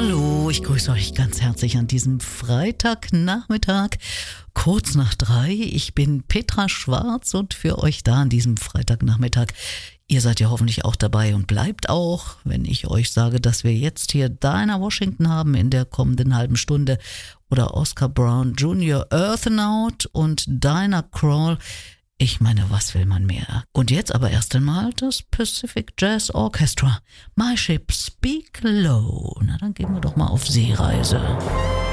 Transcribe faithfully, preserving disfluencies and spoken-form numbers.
Hallo, ich grüße euch ganz herzlich an diesem Freitagnachmittag, kurz nach drei. Ich bin Petra Schwarz und für euch da an diesem Freitagnachmittag. Ihr seid ja hoffentlich auch dabei und bleibt auch, wenn ich euch sage, dass wir jetzt hier Dinah Washington haben in der kommenden halben Stunde oder Oscar Brown Junior Earthnaut und Dinah Krall. Ich meine, was will man mehr? Und jetzt aber erst einmal das Pacific Jazz Orchestra. My Ship Speak Low. Na, dann gehen wir doch mal auf Seereise.